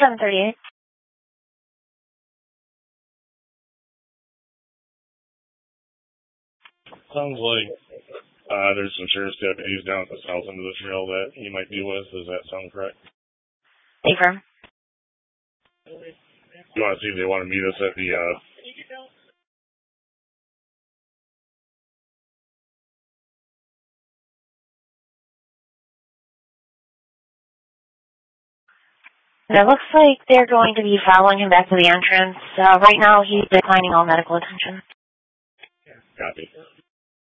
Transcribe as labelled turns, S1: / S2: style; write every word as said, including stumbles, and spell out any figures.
S1: seven thirty-eight.
S2: Sounds like uh, there's some sheriff's deputies down at the south end of the trail that he might be with. Does that sound correct?
S1: Affirm.
S2: You want to see if they want to meet us at the... Uh,
S1: And it looks like they're going to be following him back to the entrance. Uh, right now, he's declining all medical attention.
S2: Copy.